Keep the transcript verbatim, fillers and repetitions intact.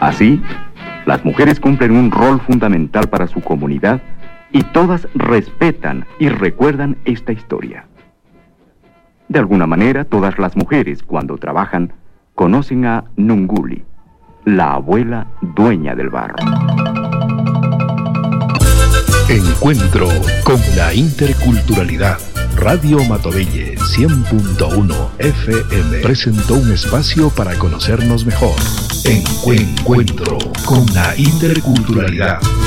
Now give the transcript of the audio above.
Así, las mujeres cumplen un rol fundamental para su comunidad y todas respetan y recuerdan esta historia. De alguna manera, todas las mujeres, cuando trabajan, conocen a Nunguli, la abuela dueña del barro. Encuentro con la interculturalidad. Radio Matovelle cien punto uno F M presentó un espacio para conocernos mejor. Encuentro con la interculturalidad.